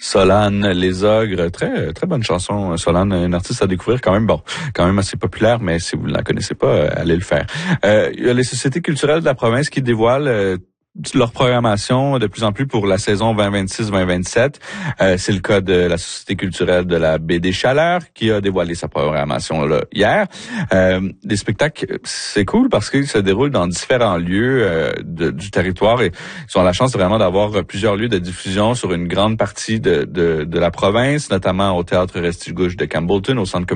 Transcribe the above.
Solane, Les Ogres, très très bonne chanson. Solane, une artiste à découvrir quand même assez populaire, mais si vous ne la connaissez pas, allez le faire. Il y a les sociétés culturelles de la province qui dévoilent leur programmation de plus en plus pour la saison 2026-2027. C'est le cas de la Société culturelle de la Baie des Chaleurs qui a dévoilé sa programmation là, hier. Des spectacles, c'est cool parce qu'ils se déroulent dans différents lieux du territoire et ils ont la chance vraiment d'avoir plusieurs lieux de diffusion sur une grande partie de la province, notamment au Théâtre Restigouche de Campbellton, au Centre